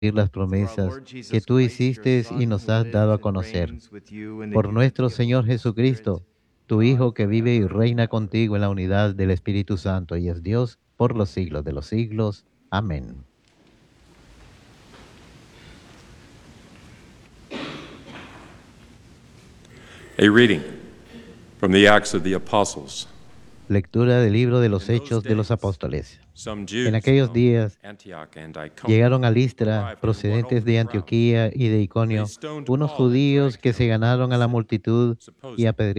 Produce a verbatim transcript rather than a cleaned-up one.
las promesas que tú hiciste y nos has dado a conocer. Por nuestro Señor Jesucristo, tu Hijo que vive y reina contigo en la unidad del Espíritu Santo y es Dios por los siglos de los siglos. Amén. A reading from the Acts of the Apostles. Lectura del libro de los In Hechos those de los days, Apóstoles. some En Jews aquellos from días Antioch and llegaron Iconium a Listra, arrived and won over procedentes the de crowd. Antioquía y de They Iconio, stoned unos Paul and judíos dragged que him se into ganaron the a la city, multitud y supposing